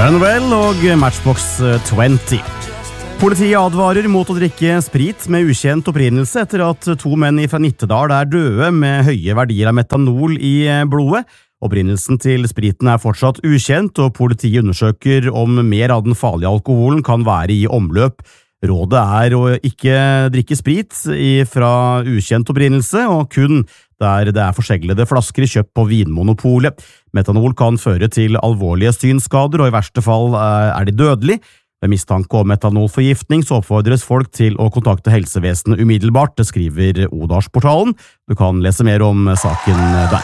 Noel og Matchbox 20. Politiet advarer mot å drikke sprit med ukjent opprinnelse etter at 2 menn fra Nittedal døde med høye verdier av metanol i blodet. Opprinnelsen til spriten fortsatt ukjent, og politiet undersøker om mer av den farlige alkoholen kan være i omløp. Rådet å ikke drikke sprit fra ukjent opprinnelse, og kun der det forseglede flasker kjøpt på Vinmonopolet. Metanol kan føre til alvorlige synsskader, og i verste fall det dødelig. Ved mistanke om metanolforgiftning så oppfordres folk til å kontakte helsevesenet umiddelbart, det skriver Odalsportalen. Du kan lese mer om saken der.